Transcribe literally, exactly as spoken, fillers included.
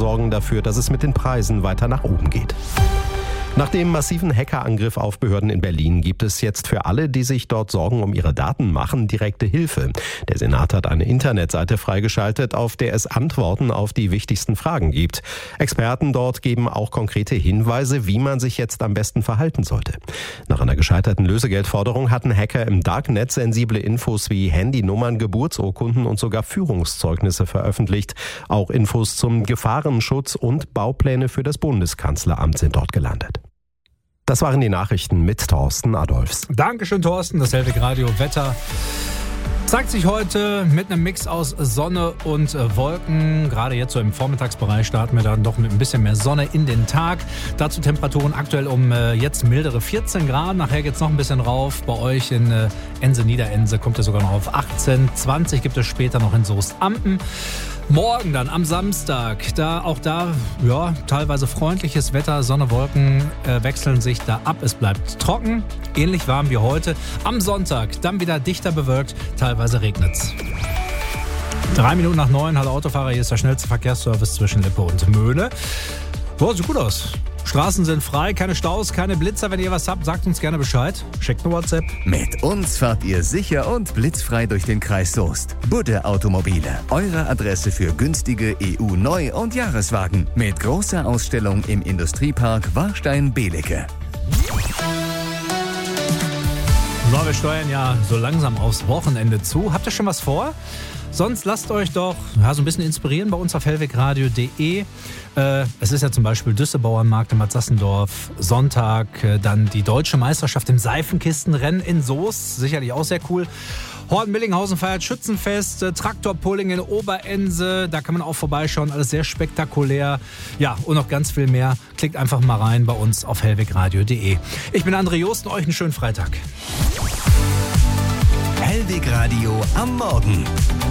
sorgen dafür, dass es mit den Preisen weiter nach oben geht. Nach dem massiven Hackerangriff auf Behörden in Berlin gibt es jetzt für alle, die sich dort Sorgen um ihre Daten machen, direkte Hilfe. Der Senat hat eine Internetseite freigeschaltet, auf der es Antworten auf die wichtigsten Fragen gibt. Experten dort geben auch konkrete Hinweise, wie man sich jetzt am besten verhalten sollte. Nach einer gescheiterten Lösegeldforderung hatten Hacker im Darknet sensible Infos wie Handynummern, Geburtsurkunden und sogar Führungszeugnisse veröffentlicht. Auch Infos zum Gefahrenschutz und Baupläne für das Bundeskanzleramt sind dort gelandet. Das waren die Nachrichten mit Thorsten Adolfs. Dankeschön, Thorsten. Das Hellwig Radio Wetter zeigt sich heute mit einem Mix aus Sonne und Wolken. Gerade jetzt so im Vormittagsbereich starten wir dann doch mit ein bisschen mehr Sonne in den Tag. Dazu Temperaturen aktuell um äh, jetzt mildere vierzehn Grad. Nachher geht es noch ein bisschen rauf. Bei euch in äh, Ense, Niederense kommt es sogar noch auf achtzehn. zwanzig gibt es später noch in Soest-Ampen. Morgen dann am Samstag, da auch da ja teilweise freundliches Wetter, Sonne, Wolken äh, wechseln sich da ab. Es bleibt trocken, ähnlich warm wie heute. Am Sonntag dann wieder dichter bewölkt, teilweise regnet's. Drei Minuten nach neun, hallo Autofahrer, hier ist der schnellste Verkehrsservice zwischen Lippe und Möhne. Boah, sieht gut aus. Straßen sind frei, keine Staus, keine Blitzer. Wenn ihr was habt, sagt uns gerne Bescheid. Schickt eine WhatsApp. Mit uns fahrt ihr sicher und blitzfrei durch den Kreis Soest. Budde Automobile, eure Adresse für günstige E U-Neu- und Jahreswagen. Mit großer Ausstellung im Industriepark Warstein-Belecke. So, wir steuern ja so langsam aufs Wochenende zu. Habt ihr schon was vor? Sonst lasst euch doch ja, so ein bisschen inspirieren bei uns auf hellwegradio punkt de. Äh, es ist ja zum Beispiel Düsselbauernmarkt in Bad Sassendorf, Sonntag, äh, dann die Deutsche Meisterschaft im Seifenkistenrennen in Soest, sicherlich auch sehr cool. Horn-Millinghausen feiert Schützenfest, äh, Traktorpulling in Oberense, da kann man auch vorbeischauen, alles sehr spektakulär. Ja, und noch ganz viel mehr. Klickt einfach mal rein bei uns auf hellwegradio punkt de. Ich bin André Josten, euch einen schönen Freitag. Hellwig Radio am Morgen.